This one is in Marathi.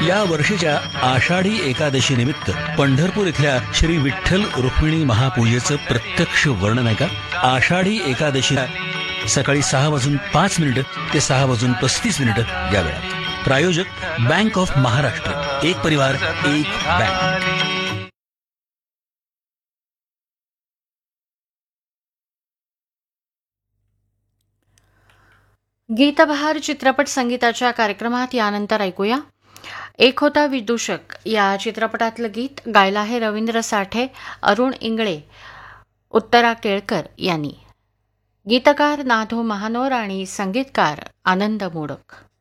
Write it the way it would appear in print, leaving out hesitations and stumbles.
या वर्षीच्या आषाढी एकादशी निमित्त पंढरपूर इथल्या श्री विठ्ठल रुक्मिणी महापूजेचं प्रत्यक्ष वर्णन आहे का? आषाढी एकादशी सकाळी 6:05 ते 6:35 या वेळात. प्रायोजक बँक ऑफ महाराष्ट्र. एक परिवार एक बँक. गीतबहार चित्रपट संगीताच्या कार्यक्रमात यानंतर ऐकूया एक होता विदूषक या चित्रपटातलं गीत. गायलं आहे रवींद्र साठे, अरुण इंगळे, उत्तरा केळकर यांनी. गीतकार नाधो महानोर आणि संगीतकार आनंद मोडक.